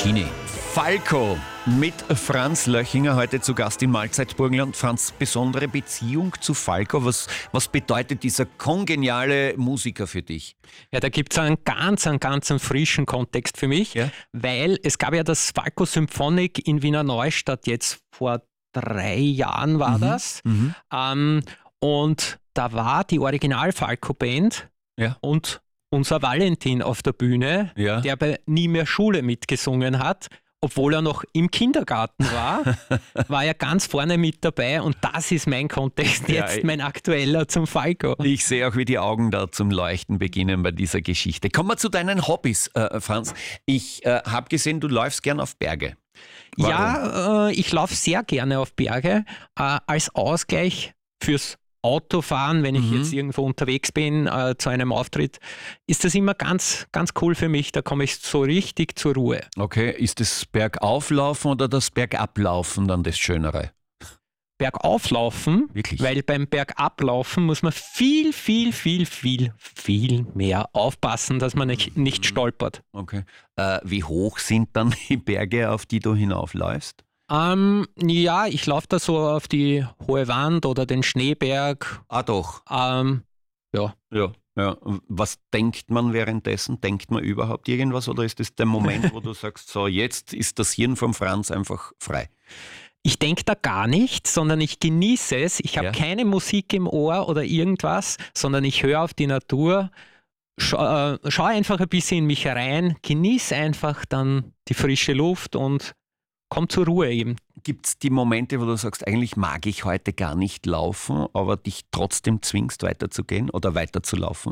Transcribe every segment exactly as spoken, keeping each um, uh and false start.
Martini. Falco mit Franz Löchinger heute zu Gast in Mahlzeit Burgenland. Franz, besondere Beziehung zu Falco. Was, was bedeutet dieser kongeniale Musiker für dich? Ja, da gibt es einen ganz, einen ganz einen frischen Kontext für mich, Ja? weil es gab ja das Falco Symphonic in Wiener Neustadt jetzt vor drei Jahren war Mhm. das. Mhm. Ähm, und da war die Original-Falco-Band Ja. und unser Valentin auf der Bühne, Ja. der bei Nie mehr Schule mitgesungen hat, obwohl er noch im Kindergarten war, war er ganz vorne mit dabei und das ist mein Kontext Ja, jetzt, ich- mein aktueller zum Falco. Ich sehe auch, wie die Augen da zum Leuchten beginnen bei dieser Geschichte. Kommen wir zu deinen Hobbys, äh, Franz. Ich äh, habe gesehen, du läufst gern auf Berge. Warum? Ja, äh, ich laufe sehr gerne auf Berge äh, als Ausgleich fürs Autofahren, wenn ich Mhm. jetzt irgendwo unterwegs bin äh, zu einem Auftritt, ist das immer ganz, ganz cool für mich. Da komme ich so richtig zur Ruhe. Okay, ist das Bergauflaufen oder das Bergablaufen dann das Schönere? Bergauflaufen, Wirklich? weil beim Bergablaufen muss man viel, viel, viel, viel, viel mehr aufpassen, dass man nicht, nicht stolpert. Okay. Äh, wie hoch sind dann die Berge, auf die du hinaufläufst? Ähm, ja, ich laufe da so auf die hohe Wand oder den Schneeberg. Ah doch. Ähm, ja. Ja. Ja. Was denkt man währenddessen? Denkt man überhaupt irgendwas oder ist das der Moment, wo du sagst, so jetzt ist das Hirn vom Franz einfach frei? Ich denke da gar nicht, sondern ich genieße es. Ich habe Ja. keine Musik im Ohr oder irgendwas, sondern ich höre auf die Natur, scha äh, schaue einfach ein bisschen in mich herein, genieße einfach dann die frische Luft und komme zur Ruhe eben. Gibt es die Momente, wo du sagst, eigentlich mag ich heute gar nicht laufen, aber dich trotzdem zwingst, weiterzugehen oder weiterzulaufen?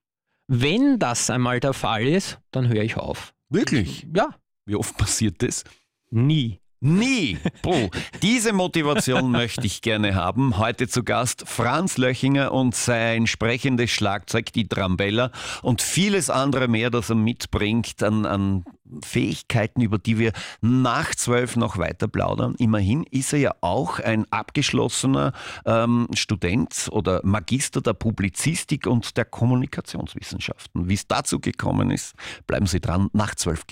Wenn das einmal der Fall ist, dann höre ich auf. Wirklich? Ja, Wie oft passiert das? nie. Nie. Puh, diese Motivation möchte ich gerne haben. Heute zu Gast Franz Löchinger und sein sprechendes Schlagzeug, die Trambella und vieles andere mehr, das er mitbringt an, an Fähigkeiten, über die wir nach zwölf noch weiter plaudern. Immerhin ist er ja auch ein abgeschlossener ähm, Student oder Magister der Publizistik und der Kommunikationswissenschaften. Wie es dazu gekommen ist, bleiben Sie dran, nach zwölf.